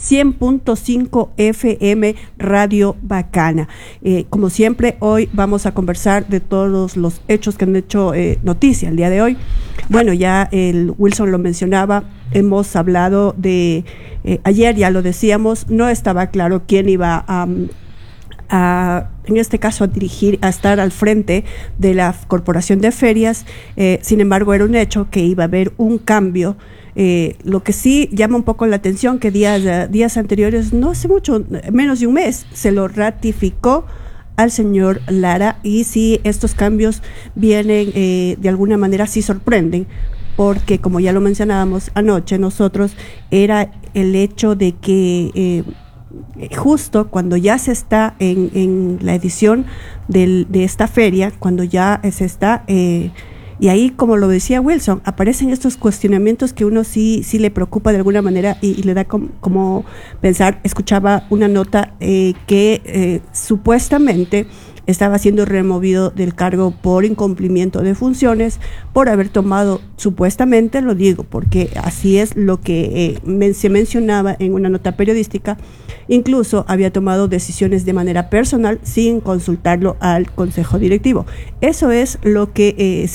100.5 FM Radio Bacana. Como siempre, hoy vamos a conversar de todos los hechos que han hecho noticia el día de hoy. Bueno, ya el Wilson lo mencionaba, hemos hablado de, ayer ya lo decíamos, no estaba claro quién iba en este caso a dirigir, a estar al frente de la Corporación de Ferias. Sin embargo, era un hecho que iba a haber un cambio. Lo que sí llama un poco la atención que días anteriores, no hace mucho, menos de un mes, se lo ratificó al señor Lara, y sí, estos cambios vienen de alguna manera, sí sorprenden, porque como ya lo mencionábamos anoche nosotros, era el hecho de que justo cuando ya se está en la edición de esta feria, cuando ya se está, y ahí, como lo decía Wilson, aparecen estos cuestionamientos que uno sí le preocupa de alguna manera y le da como pensar. Escuchaba una nota que supuestamente estaba siendo removido del cargo por incumplimiento de funciones, por haber tomado, supuestamente, lo digo porque así es lo que se mencionaba en una nota periodística, incluso había tomado decisiones de manera personal sin consultarlo al consejo directivo. Eso es lo que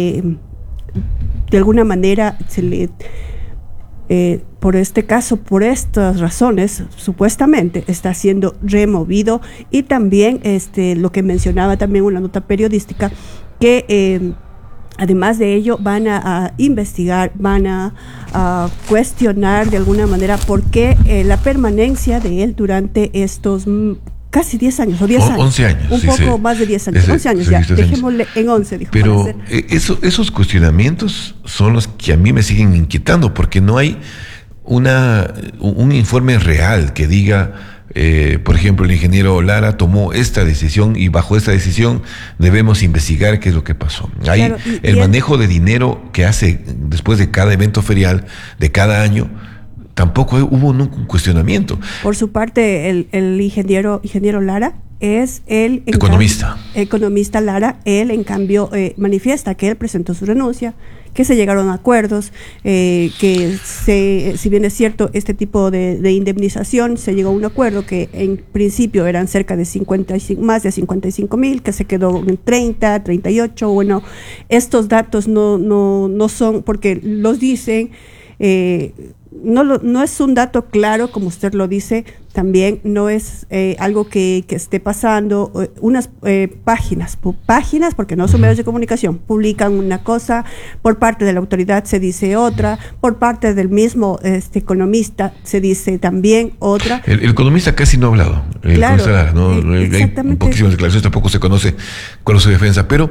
de alguna manera se le... por este caso, por estas razones, supuestamente está siendo removido. Y también lo que mencionaba también una nota periodística, que además de ello van a investigar, van a cuestionar de alguna manera por qué la permanencia de él durante estos casi 10 años, o 10 años. 11 años. Un poco más de 10 años. 11 años ya, dejémosle en 11, dijo. Pero esos cuestionamientos son los que a mí me siguen inquietando, porque no hay un informe real que diga, por ejemplo, el ingeniero Lara tomó esta decisión y bajo esta decisión debemos investigar qué es lo que pasó. Hay claro, el manejo de dinero que hace después de cada evento ferial, de cada año. Tampoco hubo un cuestionamiento. Por su parte, el ingeniero Lara es el economista Lara. Él, en cambio, manifiesta que él presentó su renuncia, que se llegaron a acuerdos, que si bien es cierto, este tipo de indemnización, se llegó a un acuerdo que en principio eran cerca de más de 55,000, que se quedó en 30, 38. Bueno, estos datos no son, porque los dicen, no es un dato claro, como usted lo dice, también no es algo que esté pasando. Unas páginas, porque no son medios de comunicación, publican una cosa, por parte de la autoridad se dice otra, por parte del mismo economista se dice también otra. El economista casi no ha hablado, claro, hay poquísimas declaraciones, tampoco se conoce cuál es su defensa, pero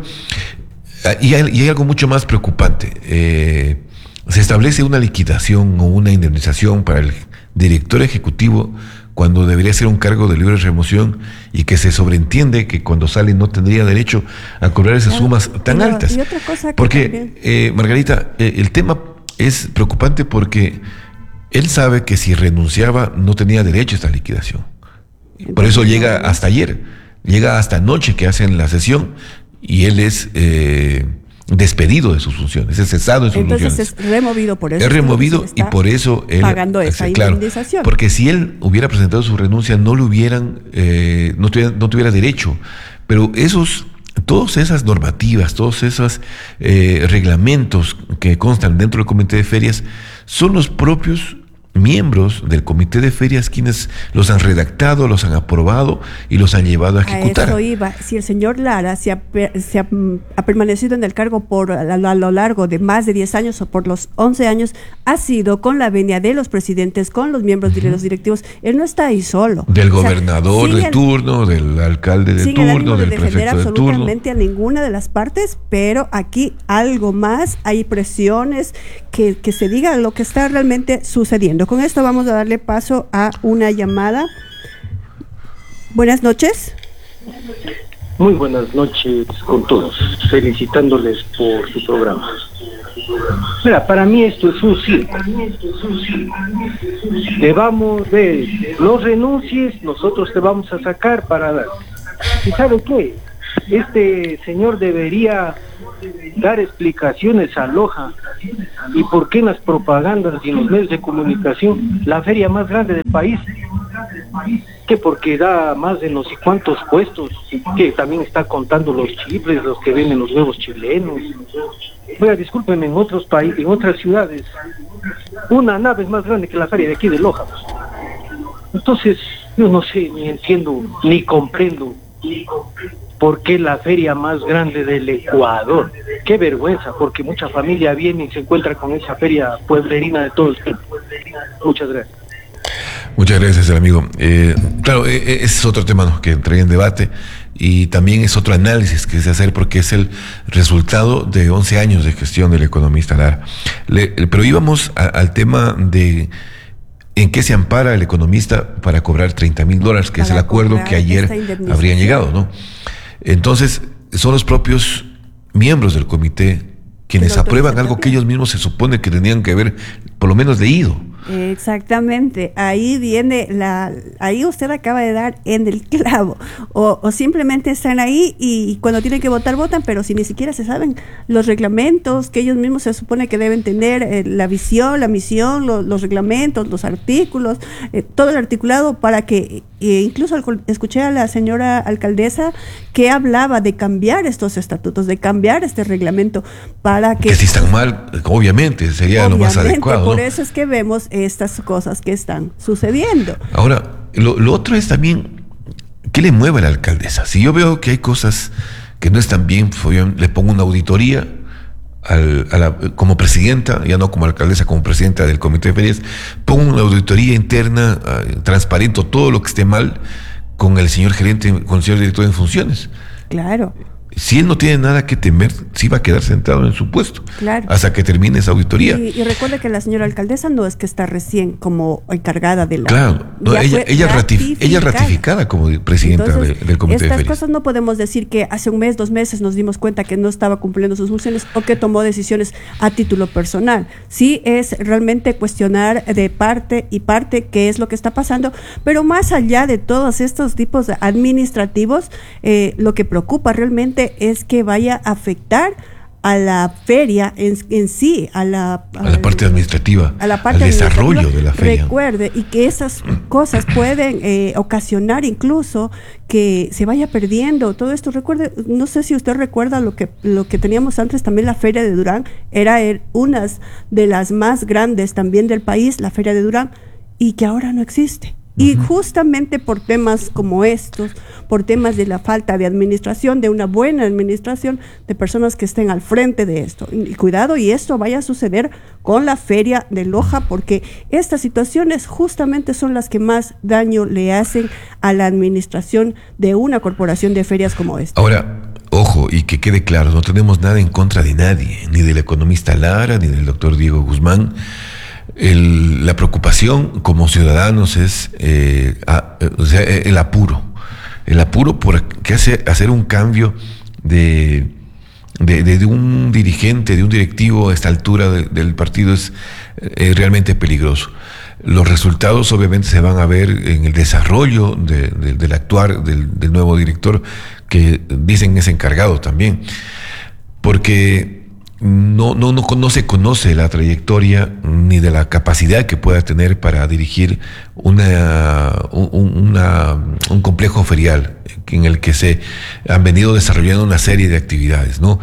y hay algo mucho más preocupante. Se establece una liquidación o una indemnización para el director ejecutivo cuando debería ser un cargo de libre remoción, y que se sobreentiende que cuando sale no tendría derecho a cobrar esas sumas tan altas. Y otra cosa que porque, Margarita, el tema es preocupante porque él sabe que si renunciaba no tenía derecho a esta liquidación. Por eso llega hasta ayer, llega hasta anoche que hacen la sesión, y él es... despedido de sus funciones, es cesado de sus funciones. Entonces es removido por eso. Es removido y por eso él pagando esa indemnización. Porque si él hubiera presentado su renuncia no le hubieran, no tuviera derecho. Pero todas esas normativas, todos esos reglamentos que constan dentro del comité de ferias son los propios miembros del comité de ferias quienes los han redactado, los han aprobado y los han llevado a ejecutar. A eso iba. Si el señor Lara se ha permanecido en el cargo a lo largo de más de 10 años o por los 11 años, ha sido con la venia de los presidentes, con los miembros de los directivos. Él no está ahí solo. Del gobernador de turno, del alcalde de turno, del prefecto de turno. Absolutamente a ninguna de las partes, pero aquí algo más, hay presiones, que se diga lo que está realmente sucediendo. Con esto vamos a darle paso a una llamada. Buenas noches. Muy buenas noches con todos, felicitándoles por su programa. Mira, para mí esto es un circo. Te vamos de no renuncies, nosotros te vamos a sacar para dar. ¿Y saben qué? Este señor debería dar explicaciones a Loja y por qué en las propagandas y en los medios de comunicación la feria más grande del país, que porque da más de no sé cuántos puestos, que también está contando los chifles, los que venden los huevos chilenos. Oiga, disculpen, en otros países, en otras ciudades, una nave es más grande que la feria de aquí de Loja. Entonces, yo no sé, ni entiendo, ni comprendo por qué la feria más grande del Ecuador. Qué vergüenza, porque mucha familia viene y se encuentra con esa feria pueblerina de todo el tiempo. Muchas gracias. Muchas gracias, amigo. Claro, ese es otro tema, ¿no?, que entré en debate, y también es otro análisis que se hacer, porque es el resultado de 11 años de gestión del economista Lara. Pero íbamos al tema de en qué se ampara el economista para cobrar $30,000, que es el acuerdo que ayer habrían llegado, ¿no? Entonces, son los propios miembros del comité quienes aprueban algo que ellos mismos se supone que tenían que haber por lo menos leído. Exactamente, ahí viene ahí usted acaba de dar en el clavo, o simplemente están ahí y cuando tienen que votar, votan, pero si ni siquiera se saben los reglamentos que ellos mismos se supone que deben tener, la visión, la misión, los reglamentos, los artículos, todo el articulado, para que, incluso escuché a la señora alcaldesa que hablaba de cambiar estos estatutos, de cambiar este reglamento, para que si están mal, obviamente sería lo más adecuado, por ¿no? eso es que vemos estas cosas que están sucediendo. Ahora, lo otro es también, ¿qué le mueve a la alcaldesa? Si yo veo que hay cosas que no están bien, pues yo le pongo una auditoría como presidenta, ya no como alcaldesa, como presidenta del comité de ferias, pongo una auditoría interna, transparento todo lo que esté mal con el señor gerente, con el señor director en funciones. Claro. Si él no tiene nada que temer, sí va a quedar sentado en su puesto, claro, hasta que termine esa auditoría. Y recuerde que la señora alcaldesa no es que está recién como encargada de la... Claro, no, ella ratificada como presidenta. Entonces, del comité de ferias. Estas cosas no podemos decir que hace un mes, 2 meses nos dimos cuenta que no estaba cumpliendo sus funciones o que tomó decisiones a título personal. Sí es realmente cuestionar de parte y parte qué es lo que está pasando, pero más allá de todos estos tipos administrativos, lo que preocupa realmente es que vaya a afectar a la feria en sí, a la parte administrativa, a la parte al desarrollo de la feria. Recuerde, y que esas cosas pueden ocasionar incluso que se vaya perdiendo todo esto. Recuerde, no sé si usted recuerda lo que teníamos antes, también la feria de Durán, era una de las más grandes también del país, la feria de Durán, y que ahora no existe. Y justamente por temas como estos, por temas de la falta de administración, de una buena administración, de personas que estén al frente de esto. Y cuidado, y esto vaya a suceder con la feria de Loja, porque estas situaciones justamente son las que más daño le hacen a la administración de una corporación de ferias como esta. Ahora, ojo, y que quede claro, no tenemos nada en contra de nadie, ni del economista Lara, ni del doctor Diego Guzmán. La preocupación como ciudadanos es el apuro por hacer un cambio de un dirigente, de un directivo a esta altura del partido es realmente peligroso. Los resultados obviamente se van a ver en el desarrollo del actuar del nuevo director, que dicen es encargado también, porque no se conoce la trayectoria ni de la capacidad que pueda tener para dirigir un complejo ferial en el que se han venido desarrollando una serie de actividades, ¿no?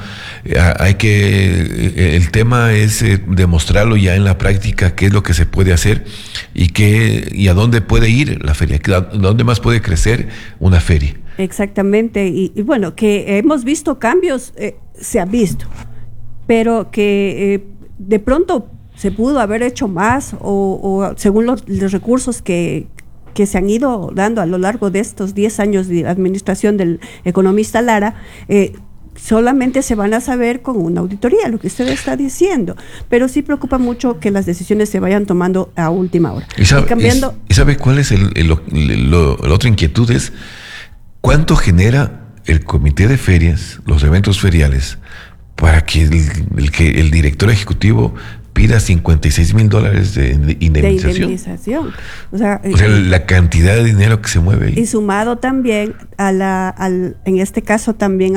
El tema es demostrarlo ya en la práctica, qué es lo que se puede hacer y a dónde puede ir la feria, a dónde más puede crecer una feria. Exactamente, y bueno, que hemos visto cambios, se ha visto, pero que de pronto se pudo haber hecho más o según los recursos que se han ido dando a lo largo de estos 10 años de administración del economista Lara, solamente se van a saber con una auditoría, lo que usted está diciendo, pero sí preocupa mucho que las decisiones se vayan tomando a última hora. ¿Y sabe cuál es la otra inquietud? Es ¿cuánto genera el comité de ferias, los eventos feriales, para que el director ejecutivo pida $56,000 de indemnización. De indemnización. O sea, la cantidad de dinero que se mueve ahí. Y sumado también en este caso también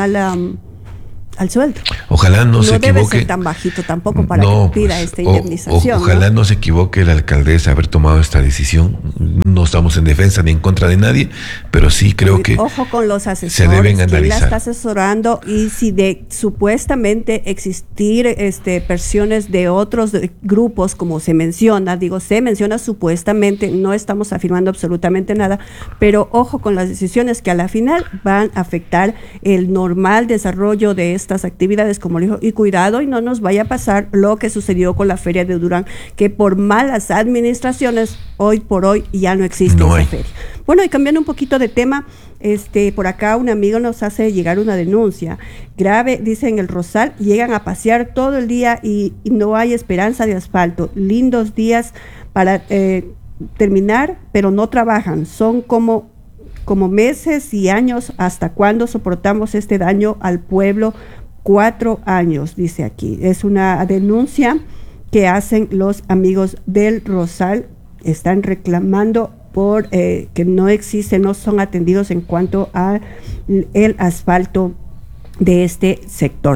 al sueldo. Ojalá no se equivoque. No debe ser tan bajito tampoco para que pida esta indemnización. Ojalá no se equivoque la alcaldesa haber tomado esta decisión. No estamos en defensa ni en contra de nadie, pero sí creo que ojo con los asesores, se deben analizar. ¿Quién la está asesorando? Y si de supuestamente existir versiones de otros grupos, como se menciona supuestamente, no estamos afirmando absolutamente nada, pero ojo con las decisiones que a la final van a afectar el normal desarrollo de estas actividades, como le dijo, y cuidado y no nos vaya a pasar lo que sucedió con la Feria de Durán, que por malas administraciones hoy por hoy ya no existe esa feria. Bueno, y cambiando un poquito de tema, por acá un amigo nos hace llegar una denuncia grave. Dice: en el Rosal llegan a pasear todo el día y no hay esperanza de asfalto. Lindos días para terminar, pero no trabajan. Son como meses y años. ¿Hasta cuándo soportamos este daño al pueblo? 4 años, dice aquí. Es una denuncia que hacen los amigos del Rosal. Están reclamando por que no son atendidos en cuanto a el asfalto de este sector.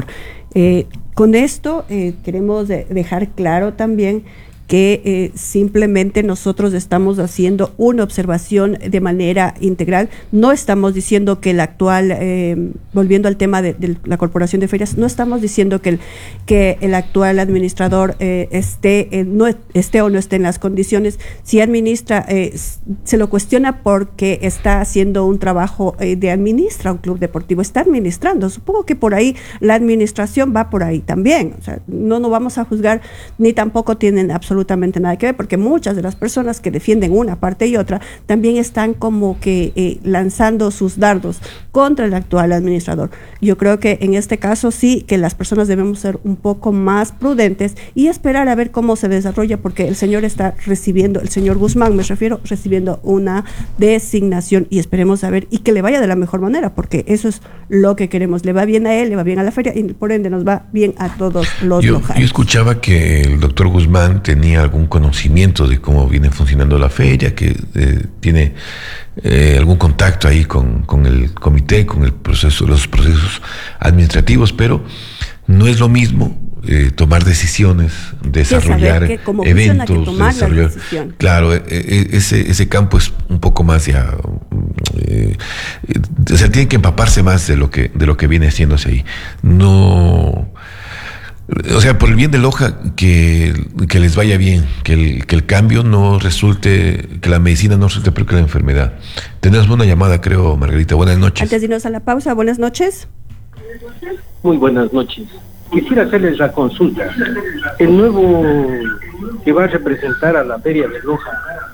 Con esto queremos dejar claro también que simplemente nosotros estamos haciendo una observación de manera integral. No estamos diciendo que el actual, volviendo al tema de la Corporación de Ferias, no estamos diciendo que el actual administrador esté o no esté en las condiciones. Si administra, se lo cuestiona porque está haciendo un trabajo administra un club deportivo, está administrando. Supongo que por ahí la administración va por ahí también. O sea, no vamos a juzgar, ni tampoco tienen absolutamente nada que ver, porque muchas de las personas que defienden una parte y otra también están como que lanzando sus dardos contra el actual administrador. Yo creo que en este caso sí que las personas debemos ser un poco más prudentes y esperar a ver cómo se desarrolla, porque el señor Guzmán me refiero, recibiendo una designación, y esperemos a ver y que le vaya de la mejor manera, porque eso es lo que queremos. Le va bien a él, le va bien a la feria y por ende nos va bien a todos los locales. Yo escuchaba que el doctor Guzmán tenía algún conocimiento de cómo viene funcionando la feria, que tiene algún contacto ahí con el comité, con los procesos administrativos, pero no es lo mismo tomar decisiones, desarrollar eventos, claro, ese campo es un poco más ya, o sea, tienen que empaparse más de lo que viene haciéndose ahí. No. O sea, por el bien de Loja, que les vaya bien, que el cambio no resulte, que la medicina no resulte peor que la enfermedad. Tenemos una llamada, creo, Margarita. Buenas noches. Antes de irnos a la pausa, buenas noches. Muy buenas noches. Quisiera hacerles la consulta. El nuevo que va a representar a la Feria de Loja,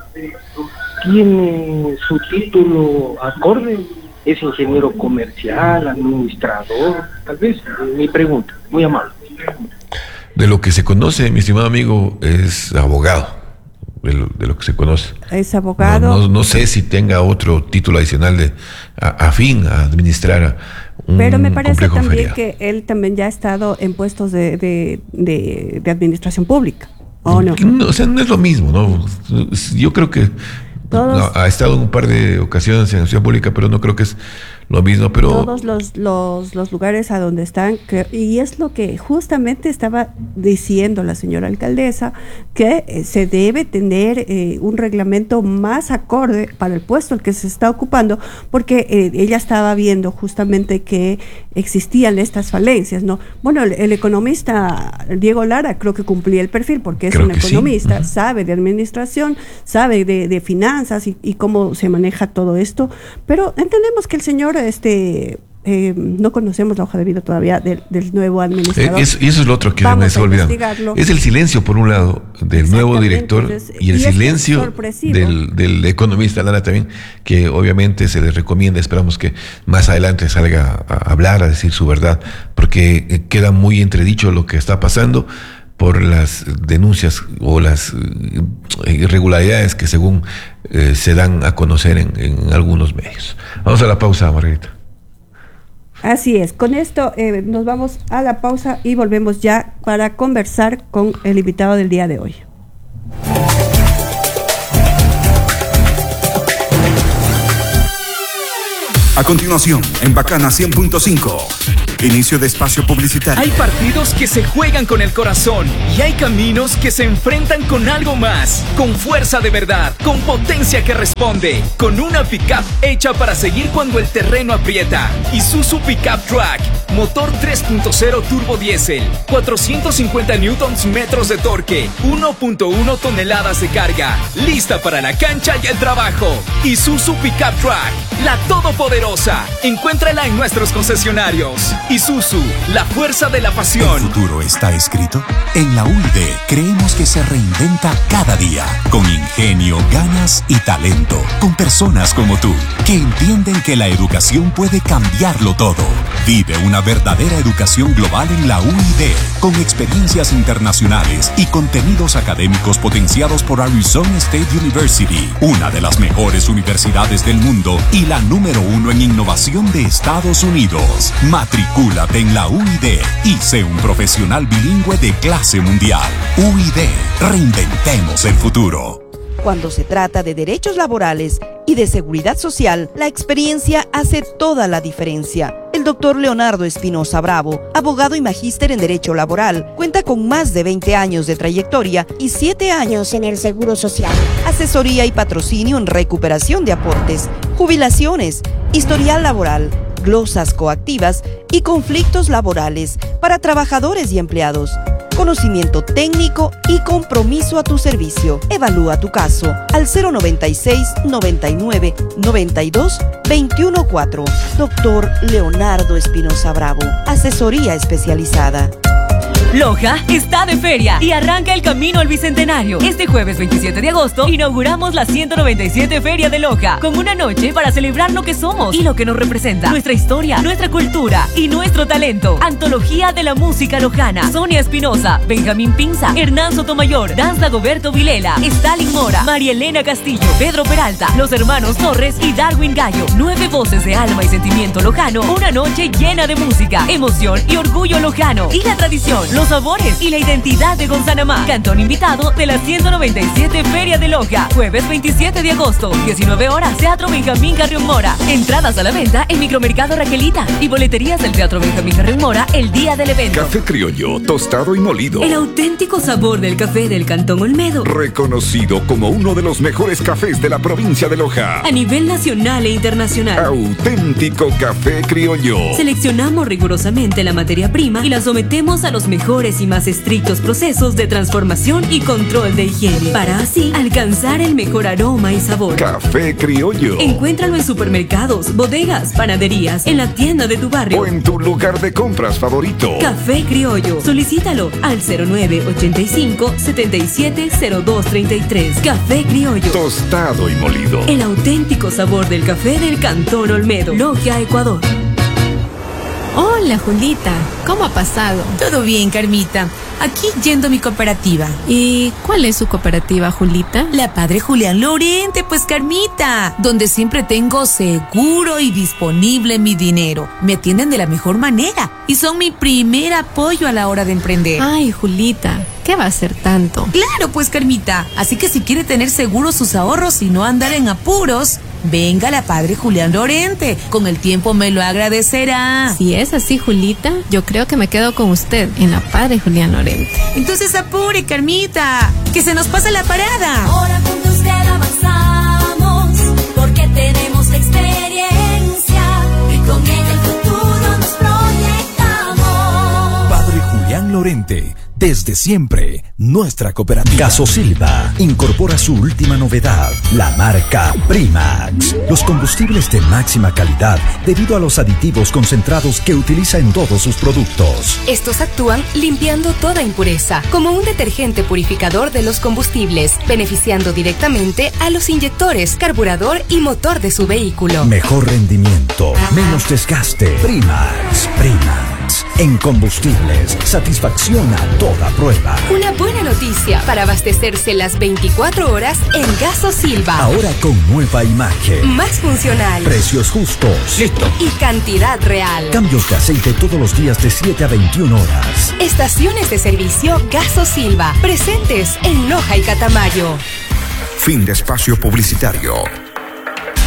¿tiene su título acorde? ¿Es ingeniero comercial, administrador? Tal vez, mi pregunta, muy amable. De lo que se conoce, mi estimado amigo, es abogado, de lo que se conoce. Es abogado. No sé si tenga otro título adicional afín a administrar un pero me parece también feriado. Que él también ya ha estado en puestos de administración pública, ¿o no? O sea, no es lo mismo, ¿no? Yo creo que ha estado en un par de ocasiones en la ciudad pública, pero no creo que es lo mismo, pero todos los lugares a donde están, y es lo que justamente estaba diciendo la señora alcaldesa, que se debe tener un reglamento más acorde para el puesto al que se está ocupando, porque ella estaba viendo justamente que existían estas falencias, ¿no? Bueno, el economista Diego Lara creo que cumplía el perfil, porque es un economista, sí. Sabe de administración, sabe de finanzas y cómo se maneja todo esto, pero entendemos que el señor no conocemos la hoja de vida todavía del nuevo administrador. Y eso es lo otro que me está olvidando. Es el silencio, por un lado, del nuevo director, entonces, y el silencio del economista Lara también, que obviamente se le recomienda. Esperamos que más adelante salga a hablar, a decir su verdad, porque queda muy entredicho lo que está pasando por las denuncias o las irregularidades que según se dan a conocer en algunos medios. Vamos a la pausa, Margarita. Así es, con esto nos vamos a la pausa y volvemos ya para conversar con el invitado del día de hoy. A continuación, en Bacana 100.5, inicio de espacio publicitario. Hay partidos que se juegan con el corazón y hay caminos que se enfrentan con algo más, con fuerza de verdad, con potencia que responde, con una pickup hecha para seguir cuando el terreno aprieta. Isuzu Pickup Track, motor 3.0 turbo diésel, 450 newtons metros de torque, 1.1 toneladas de carga, lista para la cancha y el trabajo. Isuzu Pickup Track, la todopoderosa. Encuéntrala en nuestros concesionarios. Isuzu, la fuerza de la pasión. ¿El futuro está escrito? En la UID creemos que se reinventa cada día, con ingenio, ganas y talento, con personas como tú, que entienden que la educación puede cambiarlo todo. Vive una verdadera educación global en la UID, con experiencias internacionales y contenidos académicos potenciados por Arizona State University, una de las mejores universidades del mundo y la número 1 en innovación de Estados Unidos. Matricúlate en la UID y sé un profesional bilingüe de clase mundial. UID, reinventemos el futuro. Cuando se trata de derechos laborales y de seguridad social, la experiencia hace toda la diferencia. El doctor Leonardo Espinosa Bravo, abogado y magíster en Derecho Laboral, cuenta con más de 20 años de trayectoria y 7 años en el Seguro Social. Asesoría y patrocinio en recuperación de aportes, jubilaciones, historial laboral, glosas coactivas y conflictos laborales para trabajadores y empleados. Conocimiento técnico y compromiso a tu servicio. Evalúa tu caso al 096 99 92 214. Doctor Leonardo Espinosa Bravo. Asesoría especializada. Loja está de feria y arranca el camino al Bicentenario. Este jueves 27 de agosto inauguramos la 197 Feria de Loja, con una noche para celebrar lo que somos y lo que nos representa, nuestra historia, nuestra cultura y nuestro talento. Antología de la música lojana: Sonia Espinosa, Benjamín Pinza, Hernán Sotomayor, Dan Dagoberto Vilela, Stalin Mora, María Elena Castillo, Pedro Peralta, los hermanos Torres y Darwin Gallo. 9 voces de alma y sentimiento lojano, una noche llena de música, emoción y orgullo lojano. Y la tradición, los sabores y la identidad de Gonzanamá. Cantón invitado de la 197 Feria de Loja. Jueves 27 de agosto, 19 horas, Teatro Benjamín Carrión Mora. Entradas a la venta en Micromercado Raquelita y boleterías del Teatro Benjamín Carrión Mora el día del evento. Café criollo, tostado y molido. El auténtico sabor del café del Cantón Olmedo. Reconocido como uno de los mejores cafés de la provincia de Loja. A nivel nacional e internacional. Auténtico café criollo. Seleccionamos rigurosamente la materia prima y la sometemos a los mejores y más estrictos procesos de transformación y control de higiene, para así alcanzar el mejor aroma y sabor. Café criollo. Encuéntralo en supermercados, bodegas, panaderías, en la tienda de tu barrio o en tu lugar de compras favorito. Café criollo. Solicítalo al 0985 770233. Café criollo. Tostado y molido. El auténtico sabor del café del Cantón Olmedo. Logia, Ecuador. Hola, Julita. ¿Cómo ha pasado? Todo bien, Carmita. Aquí yendo a mi cooperativa. ¿Y cuál es su cooperativa, Julita? La Padre Julián Lorente, pues, Carmita. Donde siempre tengo seguro y disponible mi dinero. Me atienden de la mejor manera y son mi primer apoyo a la hora de emprender. Ay, Julita, ¿qué va a ser tanto? Claro, pues, Carmita. Así que si quiere tener seguros sus ahorros y no andar en apuros, venga a la Padre Julián Lorente. Con el tiempo me lo agradecerá. Si es así, Julita, yo creo que me quedo con usted en la Padre Julián Lorente. Entonces apure, Carmita, que se nos pasa la parada. Ahora con usted avanzamos, porque tenemos la experiencia y con ella el futuro nos proyectamos. Padre Julián Lorente, desde siempre, nuestra cooperativa. Gasosilva incorpora su última novedad, la marca Primax. Los combustibles de máxima calidad debido a los aditivos concentrados que utiliza en todos sus productos. Estos actúan limpiando toda impureza, como un detergente purificador de los combustibles, beneficiando directamente a los inyectores, carburador y motor de su vehículo. Mejor rendimiento, menos desgaste. Primax. Primax. En combustibles, satisfacción a toda prueba. Una buena noticia para abastecerse las 24 horas en Gasosilva. Ahora con nueva imagen. Más funcional. Precios justos. Listo. Y cantidad real. Cambios de aceite todos los días de 7 a 21 horas. Estaciones de servicio Gasosilva. Presentes en Loja y Catamayo. Fin de espacio publicitario.